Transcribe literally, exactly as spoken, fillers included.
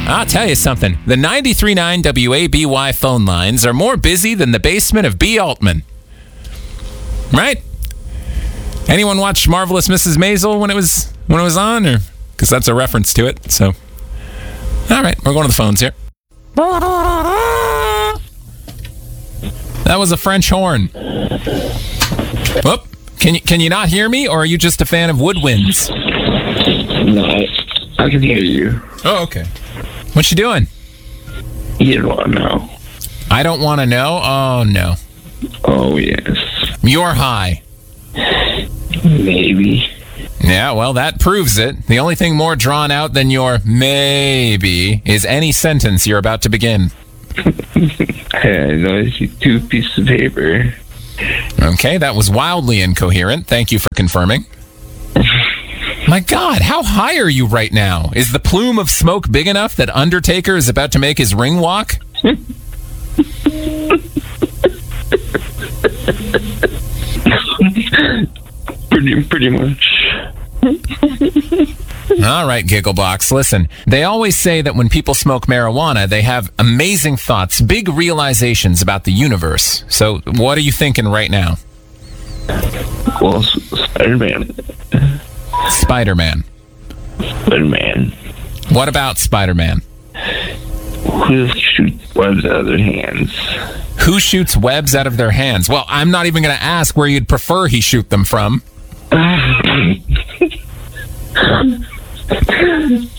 I'll tell you something. The ninety-three point nine W A B Y phone lines are more busy than the basement of B. Altman. Right? Anyone watch Marvelous Missus Maisel when it was when it was on? Or because that's a reference to it. So, all right, we're going to the phones here. That was a French horn. Whoop. Can you can you not hear me, or are you just a fan of woodwinds? No, I, I can hear you. Oh, okay. What you doing? You don't want to know. I don't want to know? Oh, no. Oh, yes. You're high. Maybe. Yeah, well, that proves it. The only thing more drawn out than your maybe is any sentence you're about to begin. I noticed you two pieces of paper. Okay, that was wildly incoherent. Thank you for confirming. My God, how high are you right now? Is the plume of smoke big enough that Undertaker is about to make his ring walk? pretty, pretty much. All right, Gigglebox, listen. They always say that when people smoke marijuana, they have amazing thoughts, big realizations about the universe. So what are you thinking right now? Well, Spider-Man. Spider-Man. Spider-Man. What about Spider-Man? Who shoots webs out of their hands? Who shoots webs out of their hands? Well, I'm not even going to ask where you'd prefer he shoot them from.